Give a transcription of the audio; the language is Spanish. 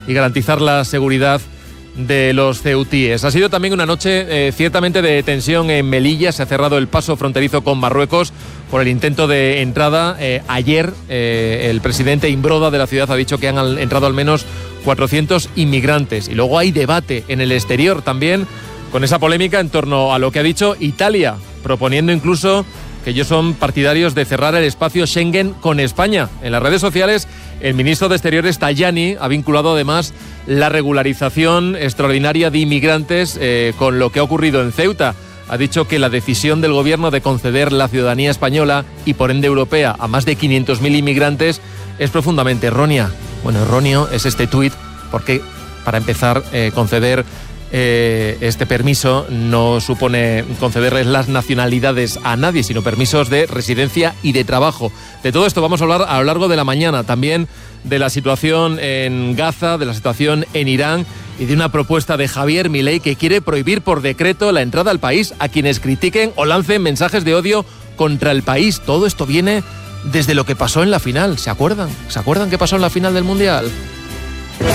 y garantizar la seguridad de los ceutíes. Ha sido también una noche ciertamente de tensión en Melilla. Se ha cerrado el paso fronterizo con Marruecos por el intento de entrada. Ayer el presidente Imbroda de la ciudad ha dicho que han entrado al menos 400 inmigrantes. Y luego hay debate en el exterior también, con esa polémica en torno a lo que ha dicho Italia, proponiendo incluso que ellos son partidarios de cerrar el espacio Schengen con España. En las redes sociales, el ministro de Exteriores, Tajani, ha vinculado además la regularización extraordinaria de inmigrantes con lo que ha ocurrido en Ceuta. Ha dicho que la decisión del gobierno de conceder la ciudadanía española y por ende europea a más de 500.000 inmigrantes es profundamente errónea. Bueno, erróneo es este tuit porque, para empezar, conceder este permiso no supone concederles las nacionalidades a nadie, sino permisos de residencia y de trabajo. De todo esto vamos a hablar a lo largo de la mañana, también de la situación en Gaza, de la situación en Irán y de una propuesta de Javier Milei que quiere prohibir por decreto la entrada al país a quienes critiquen o lancen mensajes de odio contra el país. Todo esto viene desde lo que pasó en la final. ¿Se acuerdan? ¿Se acuerdan qué pasó en la final del Mundial?